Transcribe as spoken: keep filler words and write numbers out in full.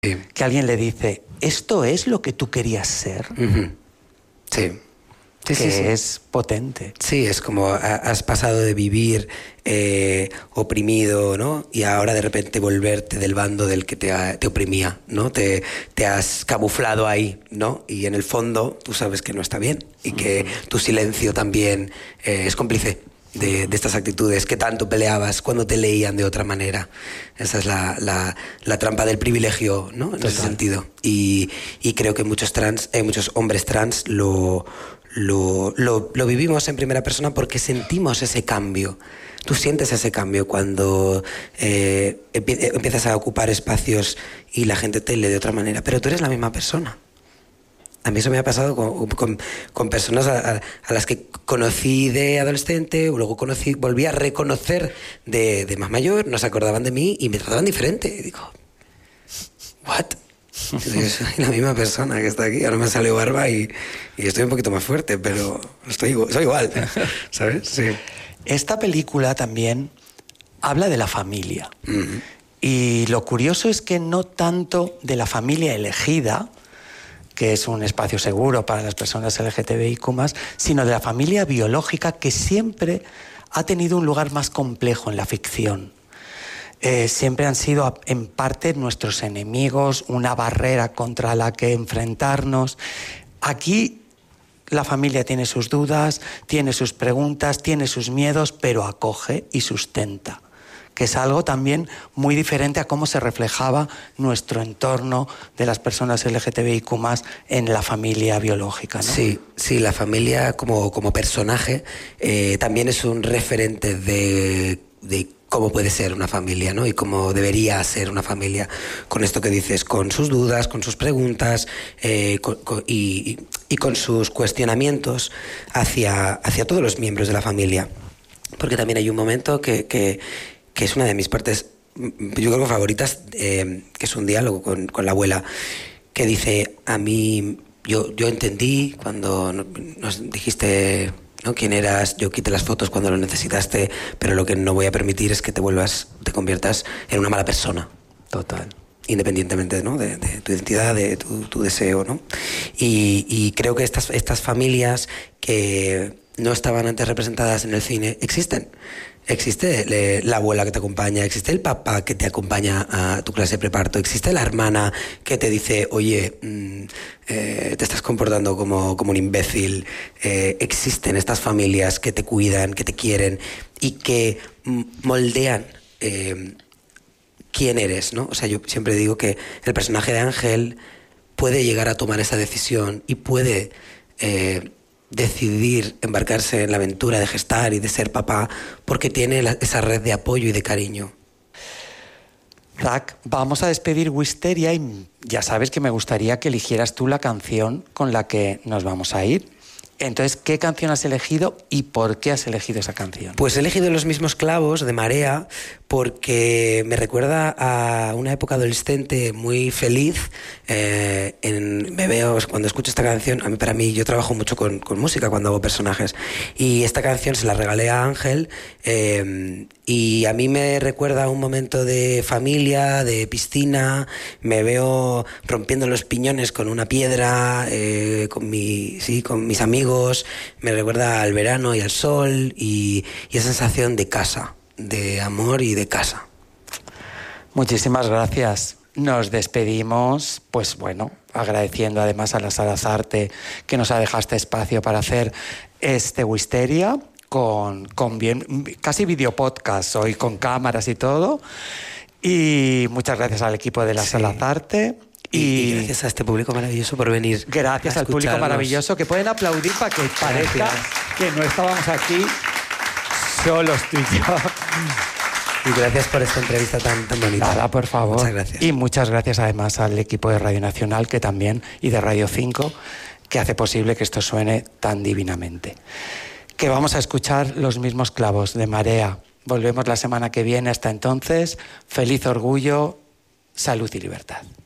Sí. Que alguien le dice, ¿esto es lo que tú querías ser? Uh-huh. Sí. Sí, que sí, sí. es potente. Sí, es como has pasado de vivir eh, oprimido, ¿no? Y ahora de repente volverte del bando del que te, te oprimía, ¿no? Te, te has camuflado ahí, ¿no? Y en el fondo tú sabes que no está bien y que tu silencio también eh, es cómplice de, de estas actitudes que tanto peleabas cuando te leían de otra manera. Esa es la, la, la trampa del privilegio, ¿no? En Total. Ese sentido. Y, y creo que muchos trans, eh, muchos hombres trans lo... Lo, lo, lo vivimos en primera persona porque sentimos ese cambio. Tú sientes ese cambio cuando eh, empie- empiezas a ocupar espacios y la gente te lee de otra manera, pero tú eres la misma persona. A mí eso me ha pasado con, con, con personas a, a, a las que conocí de adolescente, o luego conocí, volví a reconocer de, de más mayor, no se acordaban de mí y me trataban diferente. Y digo, ¿what? Yo soy la misma persona que está aquí. Ahora me salió barba y, y estoy un poquito más fuerte, pero estoy, soy igual, ¿sabes? Sí. Esta película también habla de la familia. Uh-huh. Y lo curioso es que no tanto de la familia elegida, que es un espacio seguro para las personas L G T B I Q más, sino de la familia biológica, que siempre ha tenido un lugar más complejo en la ficción. Eh, siempre han sido en parte nuestros enemigos, una barrera contra la que enfrentarnos. Aquí la familia tiene sus dudas, tiene sus preguntas, tiene sus miedos, pero acoge y sustenta, que es algo también muy diferente a cómo se reflejaba nuestro entorno de las personas L G T B I Q más en la familia biológica, ¿no? Sí, sí, la familia como, como personaje eh, también es un referente de, de cómo puede ser una familia, ¿no? Y cómo debería ser una familia, con esto que dices, con sus dudas, con sus preguntas eh, con, con, y, y con sus cuestionamientos hacia, hacia todos los miembros de la familia. Porque también hay un momento que, que, que es una de mis partes, yo creo, favoritas, eh, que es un diálogo con, con la abuela, que dice, a mí, yo, yo entendí cuando nos dijiste... ¿no? Quién eras, yo quité las fotos cuando lo necesitaste, pero lo que no voy a permitir es que te vuelvas, te conviertas en una mala persona. Total. Independientemente, ¿no? de, de tu identidad, de tu, tu deseo, ¿no? Y, y creo que estas, estas familias que no estaban antes representadas en el cine existen. Existe le, la abuela que te acompaña, existe el papá que te acompaña a tu clase de preparto, existe la hermana que te dice, oye, mmm, eh, te estás comportando como, como un imbécil. Eh, existen estas familias que te cuidan, que te quieren y que moldean eh, quién eres, ¿no? O sea, yo siempre digo que el personaje de Ángel puede llegar a tomar esa decisión y puede... Eh, decidir embarcarse en la aventura de gestar y de ser papá porque tiene la, esa red de apoyo y de cariño. Zach, vamos a despedir Wisteria y ya sabes que me gustaría que eligieras tú la canción con la que nos vamos a ir. Entonces, ¿qué canción has elegido y por qué has elegido esa canción? Pues he elegido Los mismos clavos, de Marea, porque me recuerda a una época adolescente muy feliz. Eh, en, me veo, cuando escucho esta canción, a mí, para mí, yo trabajo mucho con, con música cuando hago personajes, y esta canción se la regalé a Ángel, eh, y a mí me recuerda a un momento de familia, de piscina. Me veo rompiendo los piñones con una piedra, eh, con, mi, sí, con mis amigos. Me recuerda al verano y al sol y, y esa sensación de casa, de amor y de casa. Muchísimas gracias. Nos despedimos, pues bueno, agradeciendo además a la Sala Zarte que nos ha dejado este espacio para hacer este Wisteria con, con bien, casi videopodcast hoy, con cámaras y todo. Y muchas gracias al equipo de la sí. Sala Zarte. Y, y gracias a este público maravilloso por venir. Gracias al público maravilloso, que pueden aplaudir para que parezca gracias. Que no estábamos aquí solos tú y yo. Y gracias por esta entrevista tan, tan bonita. Nada, por favor. Muchas gracias. Y muchas gracias además al equipo de Radio Nacional que también y de Radio cinco, que hace posible que esto suene tan divinamente. Que vamos a escuchar Los mismos clavos, de Marea. Volvemos la semana que viene. Hasta entonces, feliz orgullo, salud y libertad.